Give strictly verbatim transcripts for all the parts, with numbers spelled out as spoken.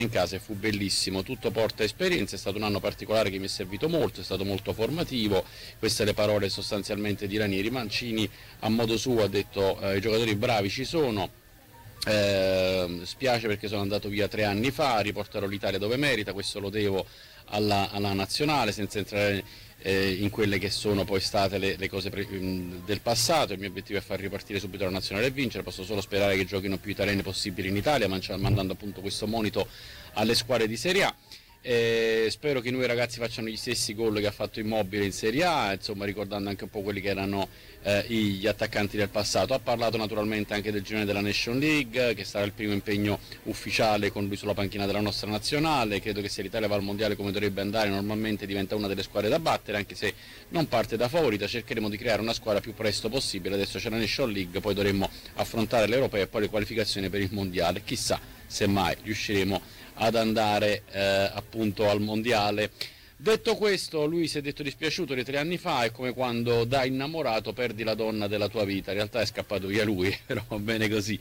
in casa e fu bellissimo, tutto porta esperienza, è stato un anno particolare che mi è servito molto, è stato molto formativo, queste le parole sostanzialmente di Ranieri. Mancini a modo suo ha detto eh, i giocatori bravi ci sono, eh, spiace perché sono andato via tre anni fa, riporterò l'Italia dove merita, questo lo devo alla, alla nazionale, senza entrare eh, in quelle che sono poi state le, le cose pre- del passato. Il mio obiettivo è far ripartire subito la nazionale e vincere, posso solo sperare che giochino più italiani possibili in Italia, mandando appunto questo monito alle squadre di Serie A. Eh, spero che i nuovi ragazzi facciano gli stessi gol che ha fatto Immobile in Serie A, insomma ricordando anche un po' quelli che erano eh, gli attaccanti del passato. Ha parlato naturalmente anche del girone della Nation League, che sarà il primo impegno ufficiale con lui sulla panchina della nostra nazionale. Credo che se l'Italia va al mondiale come dovrebbe andare, normalmente diventa una delle squadre da battere, anche se non parte da favorita. Cercheremo di creare una squadra più presto possibile. Adesso c'è la Nation League, poi dovremmo affrontare l'Europea e poi le qualificazioni per il mondiale. Chissà se mai riusciremo ad andare eh, appunto al mondiale. Detto questo, lui si è detto dispiaciuto di tre anni fa, è come quando da innamorato perdi la donna della tua vita. In realtà è scappato via lui, però va bene così.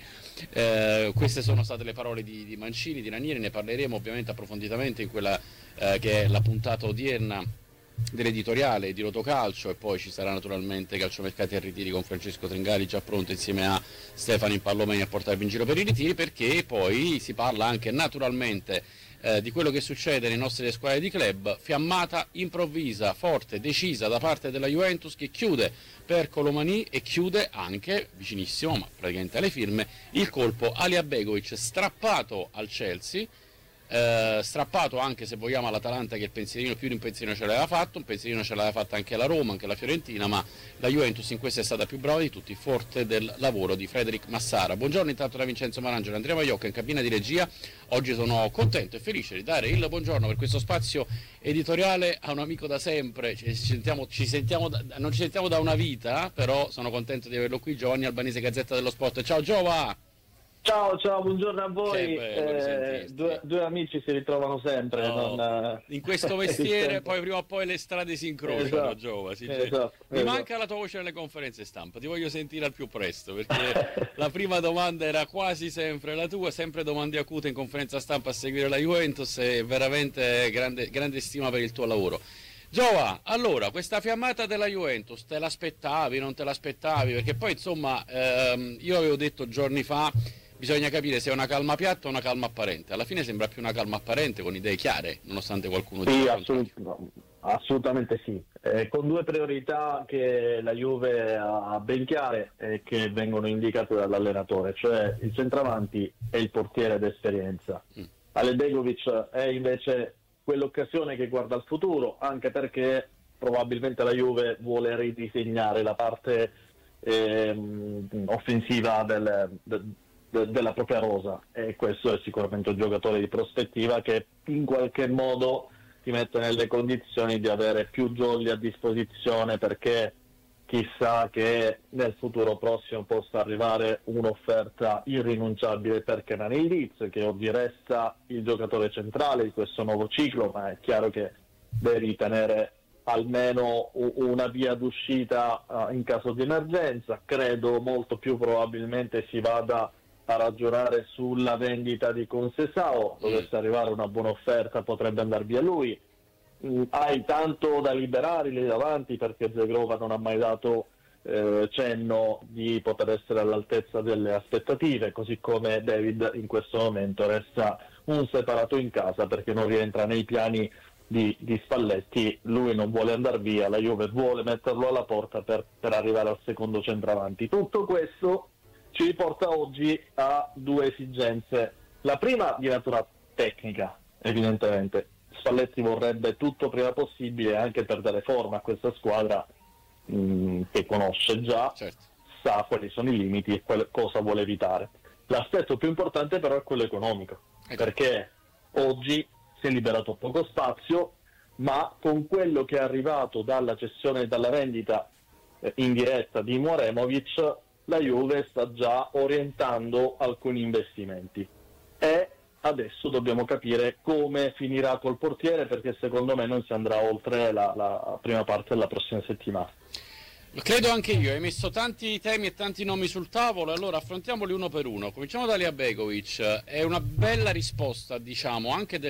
Eh, queste sono state le parole di, di Mancini, di Ranieri, ne parleremo ovviamente approfonditamente in quella eh, che è la puntata odierna dell'editoriale di Rotocalcio, e poi ci sarà naturalmente Calciomercati e Ritiri con Francesco Tringali già pronto insieme a Stefano Impallomeni a portarvi in giro per i ritiri, perché poi si parla anche naturalmente eh, di quello che succede nei nostri squadre di club. Fiammata improvvisa, forte, decisa da parte della Juventus, che chiude per Colomani e chiude anche, vicinissimo ma praticamente alle firme, il colpo Alija Begovic, strappato al Chelsea. Eh, strappato anche, se vogliamo, all'Atalanta, che il pensierino più di un pensierino ce l'aveva fatto, un pensierino ce l'aveva fatto anche la Roma, anche la Fiorentina, ma la Juventus in questo è stata più brava di tutti, forte del lavoro di Frederic Massara. Buongiorno intanto da Vincenzo Marangelo e Andrea Maiocca in cabina di regia. Oggi sono contento e felice di dare il buongiorno per questo spazio editoriale a un amico da sempre. Ci sentiamo, ci sentiamo da, non ci sentiamo da una vita, però sono contento di averlo qui, Giovanni Albanese, Gazzetta dello Sport. Ciao Giova! Ciao, ciao, buongiorno a voi. Eh, due, due amici si ritrovano sempre. No, non, in questo mestiere poi prima o poi le strade si incrociano, esatto, Giova. Si esatto, Mi esatto. manca la tua voce nelle conferenze stampa, ti voglio sentire al più presto, perché la prima domanda era quasi sempre la tua, sempre domande acute in conferenza stampa a seguire la Juventus, e veramente grande, grande stima per il tuo lavoro. Giova, allora, questa fiammata della Juventus, te l'aspettavi, non te l'aspettavi? Perché poi insomma ehm, io avevo detto giorni fa, bisogna capire se è una calma piatta o una calma apparente. Alla fine sembra più una calma apparente, con idee chiare, nonostante qualcuno sì, dica assolut- assolutamente sì, eh, con due priorità che la Juve ha ben chiare e che vengono indicate dall'allenatore, cioè il centravanti e il portiere d'esperienza. Mm. Ale Begovic è invece quell'occasione che guarda al futuro, anche perché probabilmente la Juve vuole ridisegnare la parte ehm, offensiva del, del della propria rosa, e questo è sicuramente un giocatore di prospettiva che in qualche modo ti mette nelle condizioni di avere più jolly a disposizione, perché chissà che nel futuro prossimo possa arrivare un'offerta irrinunciabile per Kenan Yildiz, che oggi resta il giocatore centrale di questo nuovo ciclo, ma è chiaro che deve ritenere almeno una via d'uscita uh, in caso di emergenza. Credo molto più probabilmente si vada a ragionare sulla vendita di Conceição. Dovesse arrivare una buona offerta potrebbe andare via lui. Mm, hai tanto da liberare lì davanti, perché Zegrova non ha mai dato eh, cenno di poter essere all'altezza delle aspettative, così come David in questo momento resta un separato in casa perché non rientra nei piani di, di Spalletti. Lui non vuole andare via, la Juve vuole metterlo alla porta per, per arrivare al secondo centravanti. Tutto questo ci riporta oggi a due esigenze. La prima di natura tecnica, evidentemente. Spalletti vorrebbe tutto prima possibile, anche per dare forma a questa squadra mh, che conosce già, certo. Sa quali sono i limiti e quel, cosa vuole evitare. L'aspetto più importante però è quello economico, ecco. Perché oggi si è liberato poco spazio, ma con quello che è arrivato dalla cessione e dalla vendita eh, in diretta di Muremovic, la Juve sta già orientando alcuni investimenti e adesso dobbiamo capire come finirà col portiere, perché secondo me non si andrà oltre la, la prima parte della prossima settimana. Credo anche io, hai messo tanti temi e tanti nomi sul tavolo, allora affrontiamoli uno per uno. Cominciamo da Alija Begovic, è una bella risposta, diciamo, anche del